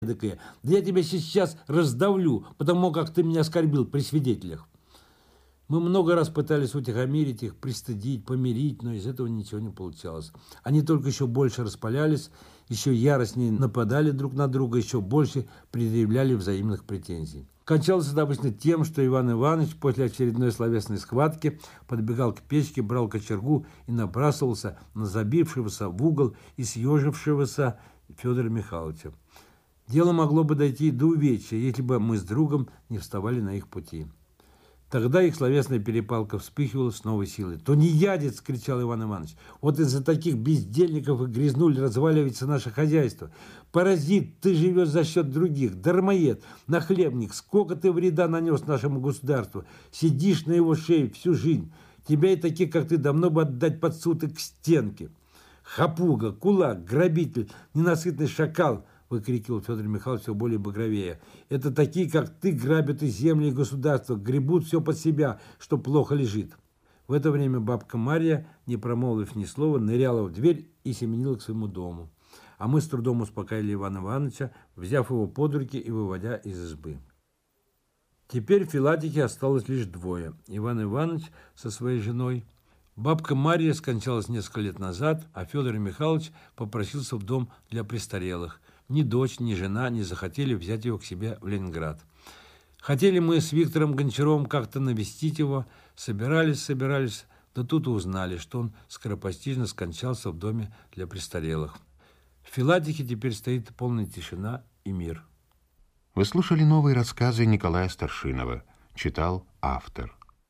эдакая. Да я тебя сейчас раздавлю, потому как ты меня оскорбил при свидетелях. Мы много раз пытались утихомирить их, пристыдить, помирить, но из этого ничего не получалось. Они только еще больше распалялись, еще яростнее нападали друг на друга, еще больше предъявляли взаимных претензий. Кончалось это обычно тем, что Иван Иванович после очередной словесной схватки подбегал к печке, брал кочергу и набрасывался на забившегося в угол и съежившегося Федора Михайловича. Дело могло бы дойти до увечья, если бы мы с другом не вставали на их пути. Тогда их словесная перепалка вспыхивала с новой силой. «То не ядец!» – кричал Иван Иванович. «Вот из-за таких бездельников и грязнуль разваливается наше хозяйство. Паразит, ты живешь за счет других. Дармоед, нахлебник, сколько ты вреда нанес нашему государству. Сидишь на его шее всю жизнь. Тебя и таких, как ты, давно бы отдать под суд и к стенке. Хапуга, кулак, грабитель, ненасытный шакал!» – выкрикивал Федор Михайлович все более багровее. «Это такие, как ты, грабят и земли, и государство, гребут все под себя, что плохо лежит». В это время бабка Марья, не промолвив ни слова, ныряла в дверь и семенила к своему дому. А мы с трудом успокаивали Ивана Ивановича, взяв его под руки и выводя из избы. Теперь в Филатике осталось лишь двое. Иван Иванович со своей женой. Бабка Марья скончалась несколько лет назад, а Федор Михайлович попросился в дом для престарелых. Ни дочь, ни жена не захотели взять его к себе в Ленинград. Хотели мы с Виктором Гончаровым как-то навестить его, собирались, да тут узнали, что он скоропостижно скончался в доме для престарелых. В Филатике теперь стоит полная тишина и мир. Вы слушали новые рассказы Николая Старшинова. Читал автор.